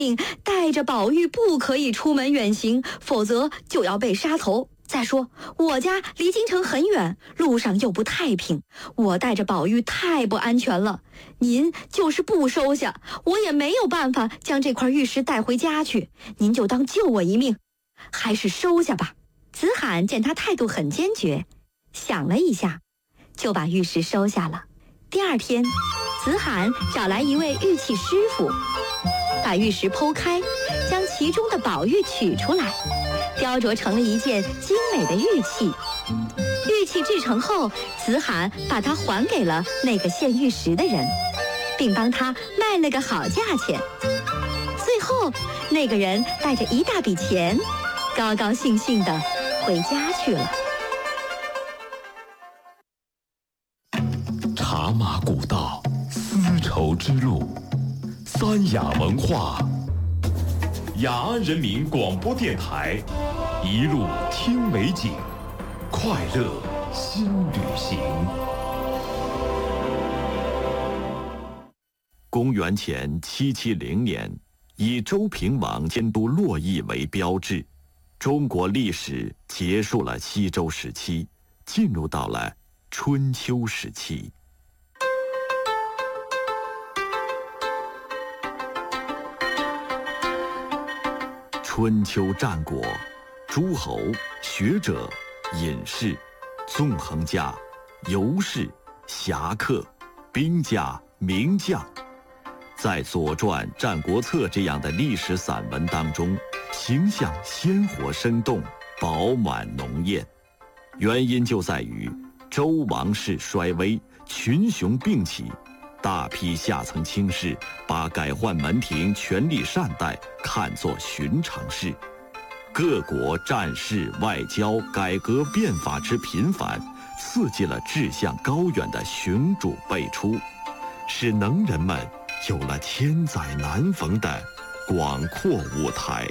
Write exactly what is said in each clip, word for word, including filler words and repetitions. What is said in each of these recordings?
带着宝玉不可以出门远行，否则就要被杀头。再说我家离京城很远，路上又不太平，我带着宝玉太不安全了。您就是不收下，我也没有办法将这块玉石带回家去，您就当救我一命，还是收下吧。子罕见他态度很坚决，想了一下，就把玉石收下了。第二天，子罕找来一位玉器师傅，把玉石剖开，将其中的宝玉取出来，雕琢成了一件精美的玉器。玉器制成后，子罕把它还给了那个献玉石的人，并帮他卖了个好价钱。最后，那个人带着一大笔钱，高高兴兴地回家去了。 茶马古道，丝绸之路，三雅文化，雅安人民广播电台，一路听美景，快乐新旅行。公元前七七零年，以周平王监督洛邑为标志，中国历史结束了西周时期，进入到了春秋时期。春秋战国，诸侯、学者、隐士、纵横家、游士、侠客、兵家、名将，在《左传》《战国策》这样的历史散文当中，形象鲜活生动，饱满浓艳。原因就在于周王室衰微，群雄并起，大批下层卿士把改换门庭、权力善待看作寻常事，各国战事、外交、改革变法之频繁，刺激了志向高远的雄主辈出，使能人们有了千载难逢的广阔舞台。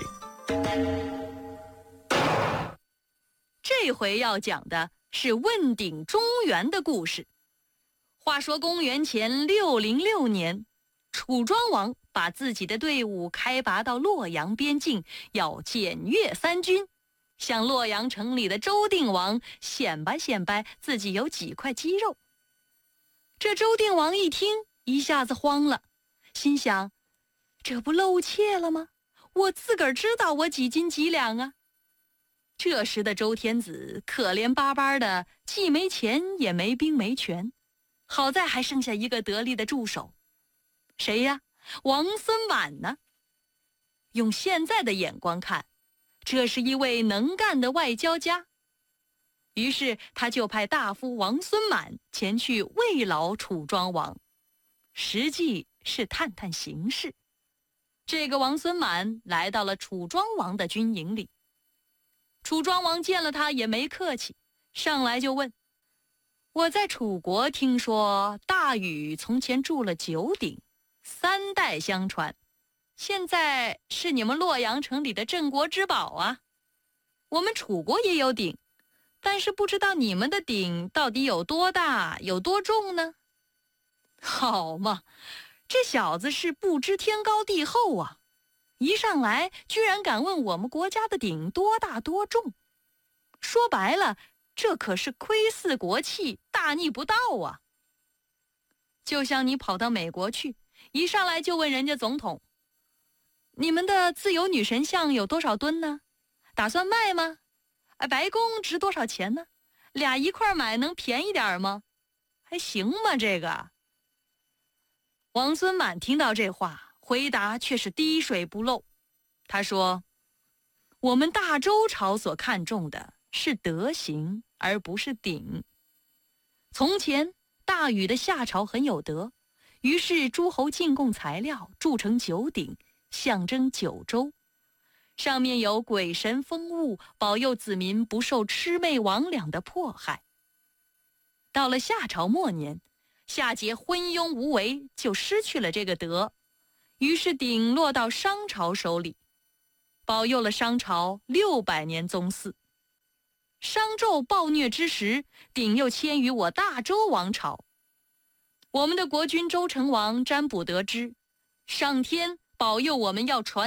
这回要讲的是问鼎中原的故事。话说公元前六零六年，楚庄王把自己的队伍开拔到洛阳边境，要检阅三军，向洛阳城里的周定王显摆显摆自己有几块肌肉。这周定王一听，一下子慌了，心想，这不露怯了吗？我自个儿知道我几斤几两啊。这时的周天子可怜巴巴的，既没钱也没兵没权，好在还剩下一个得力的助手。谁呀？王孙满呢。用现在的眼光看，这是一位能干的外交家。于是他就派大夫王孙满前去慰劳楚庄王，实际是探探形势。这个王孙满来到了楚庄王的军营里，楚庄王见了他也没客气，上来就问，我在楚国听说大禹从前筑了九鼎，三代相传，现在是你们洛阳城里的镇国之宝啊。我们楚国也有鼎，但是不知道你们的鼎到底有多大，有多重呢？好嘛，这小子是不知天高地厚啊，一上来居然敢问我们国家的鼎多大多重。说白了，这可是窥伺国器，大逆不道啊。就像你跑到美国去，一上来就问人家总统，你们的自由女神像有多少吨呢？打算卖吗？白宫值多少钱呢？俩一块买能便宜点吗？还行吗这个？王孙满听到这话，回答却是滴水不漏。他说，我们大周朝所看重的是德行，而不是鼎。从前大禹的夏朝很有德，于是诸侯进贡材料，铸成九鼎，象征九州，上面有鬼神风物，保佑子民不受魑魅魍魉的迫害。到了夏朝末年，夏桀昏庸无为，就失去了这个德，于是鼎落到商朝手里，保佑了商朝六百年宗祀。商纣暴虐之时，鼎又迁于我大周王朝。我们的国君周成王占卜得知，上天保佑我们要传